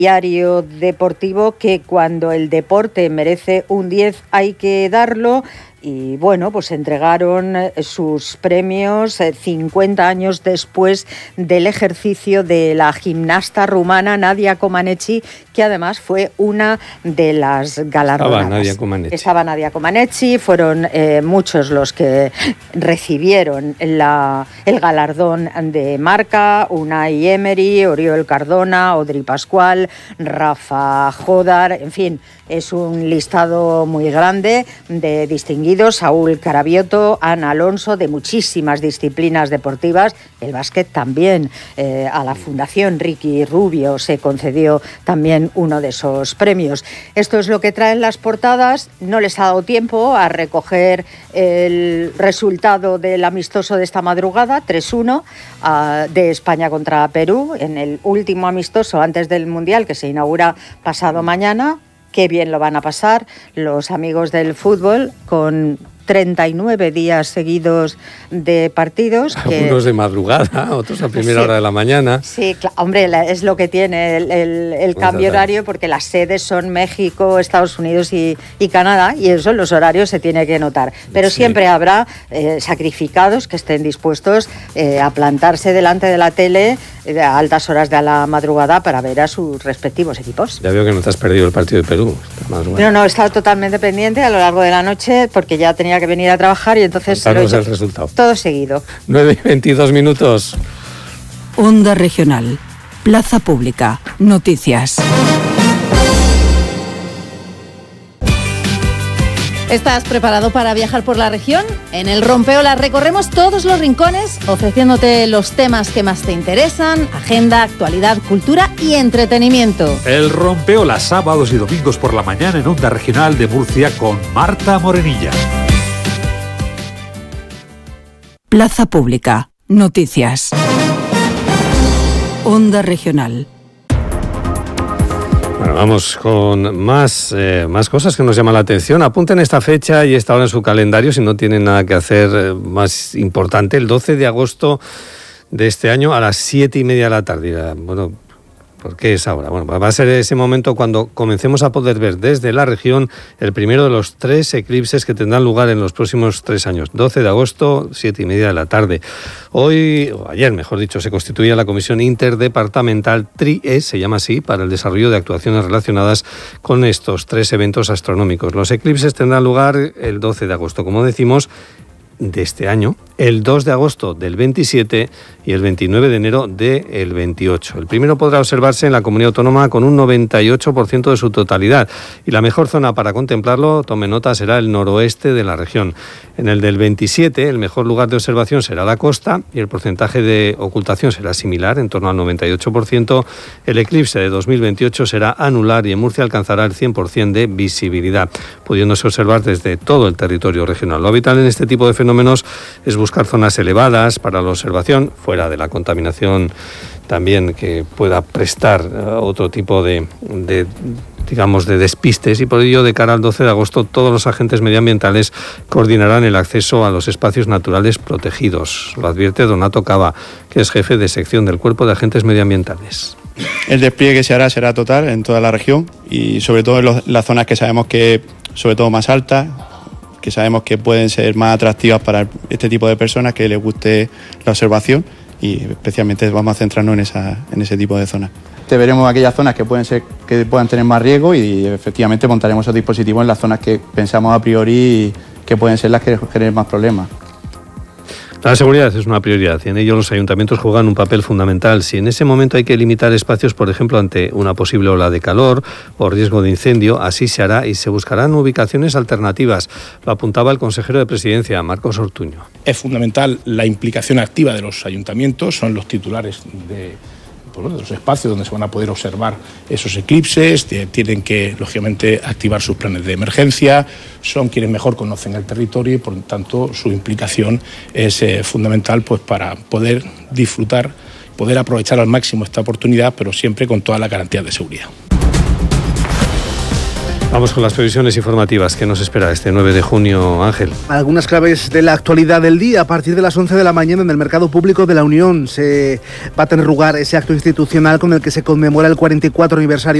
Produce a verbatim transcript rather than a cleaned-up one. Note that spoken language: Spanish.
diario deportivo que cuando el deporte merece un diez hay que darlo. Y bueno, pues entregaron sus premios cincuenta años después del ejercicio de la gimnasta rumana Nadia Comaneci, que además fue una de las galardonadas. Estaba Nadia Comaneci. Estaba Nadia Comaneci, fueron eh, muchos los que recibieron la, el galardón de marca: Unai Emery, Oriol Cardona, Audrey Pascual, Rafa Jodar, en fin, es un listado muy grande de distinguidos. Saúl Carabiotto, Ana Alonso, de muchísimas disciplinas deportivas, el básquet también. Eh, a la Fundación Ricky Rubio se concedió también uno de esos premios. Esto es lo que traen las portadas. No les ha dado tiempo a recoger el resultado del amistoso de esta madrugada, tres uno, uh, de España contra Perú, en el último amistoso antes del Mundial, que se inaugura pasado mañana. Qué bien lo van a pasar los amigos del fútbol con treinta y nueve días seguidos de partidos. Algunos que... de madrugada, otros a primera sí, hora de la mañana. Sí, claro, hombre, es lo que tiene el, el, el cambio horario, porque las sedes son México, Estados Unidos y, y Canadá, y eso en los horarios se tiene que notar. Pero sí, siempre habrá eh, sacrificados que estén dispuestos eh, a plantarse delante de la tele eh, a altas horas de la madrugada para ver a sus respectivos equipos. Ya veo que no te has perdido el partido de Perú. No, no, he estado totalmente pendiente a lo largo de la noche porque ya tenía que venir a trabajar y entonces lo he hecho el resultado. Todo seguido. nueve y veintidós minutos. Onda Regional. Plaza Pública. Noticias. ¿Estás preparado para viajar por la región? En el Rompeolas recorremos todos los rincones ofreciéndote los temas que más te interesan: agenda, actualidad, cultura y entretenimiento. El Rompeolas, sábados y domingos por la mañana en Onda Regional de Murcia con Marta Morenilla. Plaza Pública. Noticias. Onda Regional. Bueno, vamos con más, eh, más cosas que nos llaman la atención. Apunten esta fecha y esta hora en su calendario si no tienen nada que hacer eh, más importante. El doce de agosto de este año a las siete y media de la tarde. Bueno, ¿por qué es ahora? Bueno, va a ser ese momento cuando comencemos a poder ver desde la región el primero de los tres eclipses que tendrán lugar en los próximos tres años. doce de agosto, siete y media de la tarde. Hoy, o ayer mejor dicho, se constituía la Comisión Interdepartamental T R I E, se llama así, para el desarrollo de actuaciones relacionadas con estos tres eventos astronómicos. Los eclipses tendrán lugar el doce de agosto, como decimos, de este año, el dos de agosto del veintisiete y el veintinueve de enero del veintiocho. El primero podrá observarse en la comunidad autónoma con un noventa y ocho por ciento de su totalidad, y la mejor zona para contemplarlo, tome nota, será el noroeste de la región. En el del veintisiete, el mejor lugar de observación será la costa y el porcentaje de ocultación será similar, en torno al noventa y ocho por ciento. El eclipse de dos mil veintiocho será anular y en Murcia alcanzará el cien por ciento de visibilidad, pudiéndose observar desde todo el territorio regional. Lo habitual en este tipo de fenómenos menos es buscar zonas elevadas para la observación, fuera de la contaminación también que pueda prestar uh, otro tipo de, de, digamos, de despistes, y por ello de cara al doce de agosto todos los agentes medioambientales coordinarán el acceso a los espacios naturales protegidos. Lo advierte Donato Cava, que es jefe de sección del Cuerpo de Agentes Medioambientales. El despliegue que se hará será total en toda la región y sobre todo en los, las zonas que sabemos que, sobre todo más altas, que sabemos que pueden ser más atractivas para este tipo de personas que les guste la observación, y especialmente vamos a centrarnos en, esa, en ese tipo de zonas. Te veremos aquellas zonas que pueden ser que puedan tener más riesgo y efectivamente montaremos esos dispositivos en las zonas que pensamos a priori que pueden ser las que generen más problemas. La seguridad es una prioridad y en ello los ayuntamientos juegan un papel fundamental. Si en ese momento hay que limitar espacios, por ejemplo, ante una posible ola de calor o riesgo de incendio, así se hará y se buscarán ubicaciones alternativas. Lo apuntaba el consejero de Presidencia, Marcos Ortuño. Es fundamental la implicación activa de los ayuntamientos, son los titulares de... de los espacios donde se van a poder observar esos eclipses, tienen que, lógicamente, activar sus planes de emergencia, son quienes mejor conocen el territorio y, por lo tanto, su implicación es eh, fundamental pues, para poder disfrutar, poder aprovechar al máximo esta oportunidad, pero siempre con toda la garantía de seguridad. Vamos con las previsiones informativas. ¿Qué nos espera este nueve de junio, Ángel? Algunas claves de la actualidad del día. A partir de las once de la mañana en el Mercado Público de la Unión se va a tener lugar ese acto institucional con el que se conmemora el cuarenta y cuatro aniversario